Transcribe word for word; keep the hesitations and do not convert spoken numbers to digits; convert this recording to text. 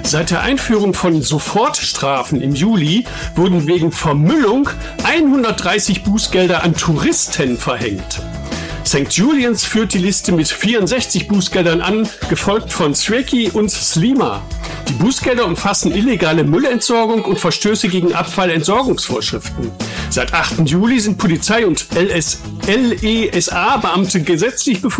Seit der Einführung von Sofortstrafen im Juli wurden wegen Vermüllung hundertdreißig Bußgelder an Touristen verhängt. Sankt Julians führt die Liste mit vierundsechzig Bußgeldern an, gefolgt von Sweki und Slima. Die Bußgelder umfassen illegale Müllentsorgung und Verstöße gegen Abfallentsorgungsvorschriften. Seit achten Juli sind Polizei und L S L E S A-Beamte gesetzlich befugt,